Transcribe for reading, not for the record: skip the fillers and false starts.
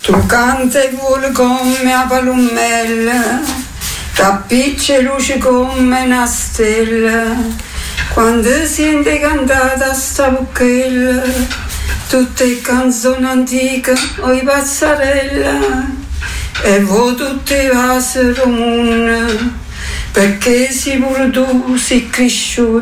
Tu canta e vuole come a palomella, t'appiccia e luce come una stella, quando sente cantata sta bucchella, tutte canzoni antiche o i pazzarella, e voi tutte vasi comune, perché si pure tu sei cresciuto